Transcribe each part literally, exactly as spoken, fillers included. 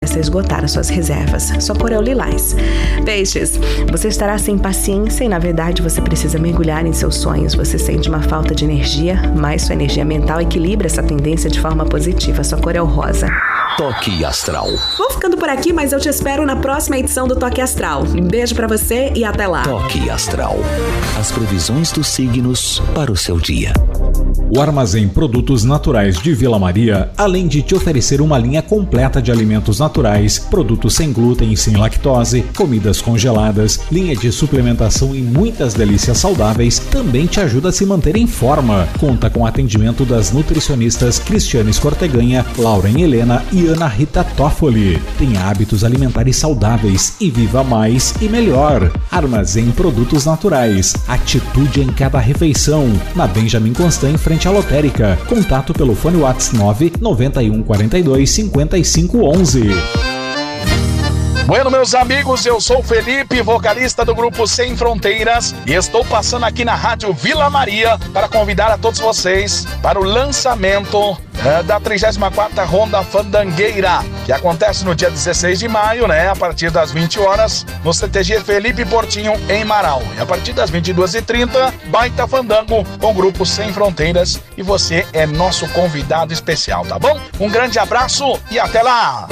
você esgotar as suas reservas. Sua cor é o lilás. Peixes, você estará sem paciência e, na verdade, você precisa mergulhar em seus sonhos. Você sente uma falta de energia, mas sua energia mental equilibra essa tendência de forma positiva. Sua cor é o rosa. Toque Astral. Vou ficando por aqui, mas eu te espero na próxima edição do Toque Astral. Um beijo pra você e até lá. Toque Astral. As previsões dos signos para o seu dia. O Armazém Produtos Naturais de Vila Maria, além de te oferecer uma linha completa de alimentos naturais, produtos sem glúten e sem lactose, comidas congeladas, linha de suplementação e muitas delícias saudáveis, também te ajuda a se manter em forma. Conta com atendimento das nutricionistas Cristiane Escorteganha, Lauren Helena e Ana Rita Toffoli. Tenha hábitos alimentares saudáveis e viva mais e melhor. Armazém Produtos Naturais. Atitude em cada refeição. Na Benjamin Constant, em frente à lotérica. Contato pelo fone WhatsApp nove nove um quatro dois cinco cinco um um. Bueno, meus amigos, eu sou o Felipe, vocalista do grupo Sem Fronteiras, e estou passando aqui na Rádio Vila Maria para convidar a todos vocês para o lançamento é, da trigésima quarta Ronda Fandangueira, que acontece no dia dezesseis de maio, né, a partir das vinte horas, no C T G Felipe Portinho, em Marau. E a partir das vinte e duas e trinta, baita fandango com o grupo Sem Fronteiras, e você é nosso convidado especial, tá bom? Um grande abraço e até lá!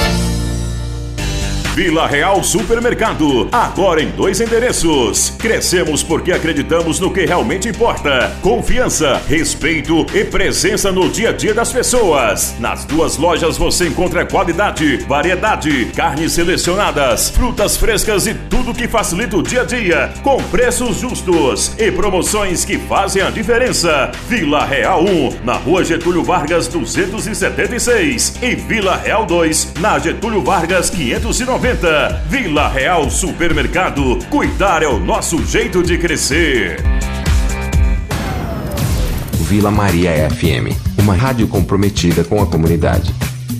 Vila Real Supermercado, agora em dois endereços. Crescemos porque acreditamos no que realmente importa. Confiança, respeito e presença no dia a dia das pessoas. Nas duas lojas você encontra qualidade, variedade, carnes selecionadas, frutas frescas e tudo que facilita o dia a dia, com preços justos e promoções que fazem a diferença. Vila Real um, na Rua Getúlio Vargas duzentos e setenta e seis, e Vila Real dois, na Getúlio Vargas quinhentos e noventa. Vila Real Supermercado. Cuidar é o nosso jeito de crescer. Vila Maria F M, uma rádio comprometida com a comunidade.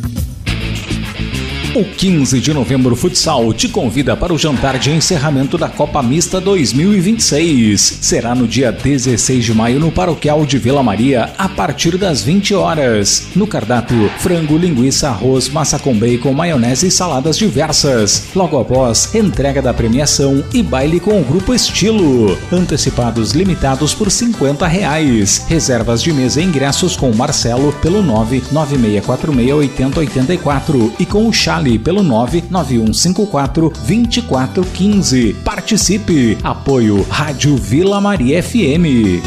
O quinze de novembro Futsal te convida para o jantar de encerramento da Copa Mista dois mil e vinte e seis. Será no dia dezesseis de maio no Paroquial de Vila Maria, a partir das vinte horas. No cardápio, frango, linguiça, arroz, massa com bacon, maionese e saladas diversas. Logo após, entrega da premiação e baile com o Grupo Estilo. Antecipados limitados por cinquenta reais. Reservas de mesa e ingressos com o Marcelo pelo nove nove seis quatro seis oito zero oito quatro e com o Charlie pelo nove nove um cinco quatro dois quatro um cinco. Participe! Apoio Rádio Vila Maria F M.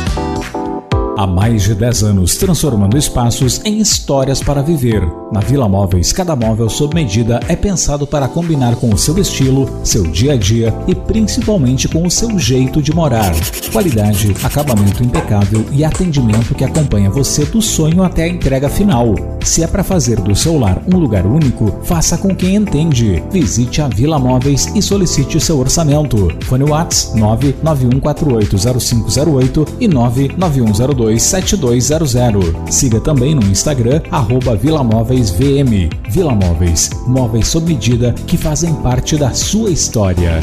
Há mais de dez anos, transformando espaços em histórias para viver. Na Vila Móveis, cada móvel sob medida é pensado para combinar com o seu estilo, seu dia a dia e principalmente com o seu jeito de morar. Qualidade, acabamento impecável e atendimento que acompanha você do sonho até a entrega final. Se é para fazer do seu lar um lugar único, faça com quem entende. Visite a Vila Móveis e solicite seu orçamento. Fone WhatsApp nove nove um quatro oito zero cinco zero oito e nove nove um zero dois sete dois zero zero. Siga também no Instagram, arroba Vila Móveis V M. Vila Móveis, móveis sob medida que fazem parte da sua história.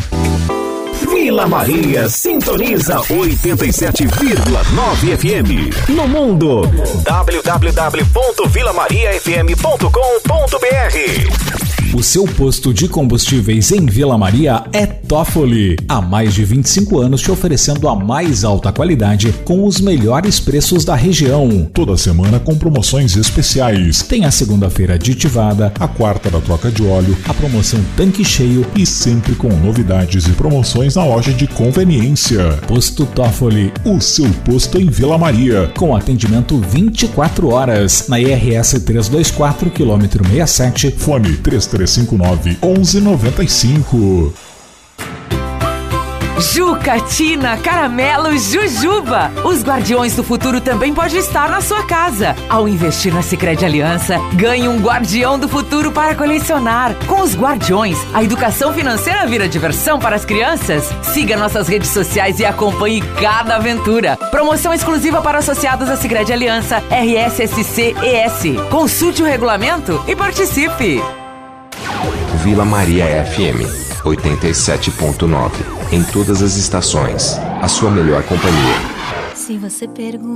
Vila Maria sintoniza oitenta e sete vírgula nove F M. No mundo, w w w ponto vila maria f m ponto com ponto b r. O seu posto de combustíveis em Vila Maria é Toffoli. Há mais de vinte e cinco anos te oferecendo a mais alta qualidade com os melhores preços da região. Toda semana com promoções especiais. Tem a segunda-feira aditivada, a quarta da troca de óleo, a promoção tanque cheio e sempre com novidades e promoções na loja de conveniência. Posto Toffoli, o seu posto em Vila Maria. Com atendimento vinte e quatro horas. Na I R S trezentos e vinte e quatro, quilômetro sessenta e sete. Fone três três cinco nove um um nove cinco. Jucatina, Caramelo, Jujuba. Os Guardiões do Futuro também pode estar na sua casa. Ao investir na Sicredi Aliança, ganhe um Guardião do Futuro para colecionar. Com os Guardiões, a educação financeira vira diversão para as crianças. Siga nossas redes sociais e acompanhe cada aventura. Promoção exclusiva para associados à Sicredi Aliança R S S C E S. Consulte o regulamento e participe. Vila Maria F M oitenta e sete ponto nove. Em todas as estações, a sua melhor companhia. Se você pergunta